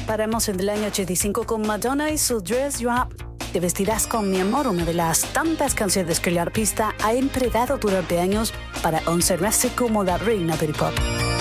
Paramos en el año 85 con Madonna y su Dress You Up. Te vestirás con mi amor, una de las tantas canciones que el artista ha empleado durante años para consagrarse como la reina del pop.